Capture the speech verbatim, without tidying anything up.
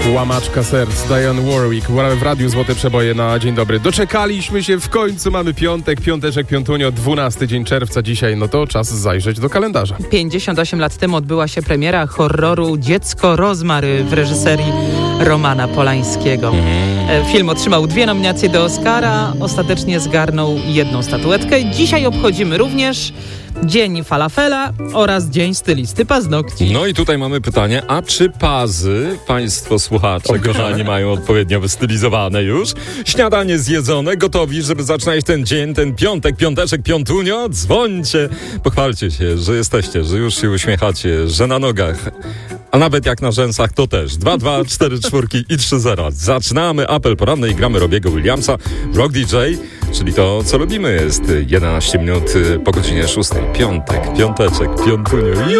Łamaczka serc, Dionne Warwick w Radiu Złote Przeboje na Dzień Dobry. Doczekaliśmy się, w końcu mamy piątek, piąteczek, piątunio, dwunasty dzień czerwca dzisiaj, no to czas zajrzeć do kalendarza. pięćdziesiąt osiem lat temu odbyła się premiera horroru Dziecko Rozmary w reżyserii Romana Polańskiego. Mm. Film otrzymał dwie nominacje do Oscara, ostatecznie zgarnął jedną statuetkę. Dzisiaj obchodzimy również Dzień Falafela oraz Dzień Stylisty Paznokci. No i tutaj mamy pytanie, a czy pazy państwo słuchacze, kochani, mają odpowiednio wystylizowane już? Śniadanie zjedzone, gotowi, żeby zaczynać ten dzień, ten piątek, piąteczek, piątunio? Dzwońcie, pochwalcie się, że jesteście, że już się uśmiechacie, że na nogach, a nawet jak na rzęsach, to też. dwa, dwa, cztery, czwórki i trzy zero. Zaczynamy apel poranny i gramy Robiego Williamsa, Rock D J, czyli to, co lubimy. Jest jedenaście minut po godzinie szóstej. Piątek, piąteczek, piątunio.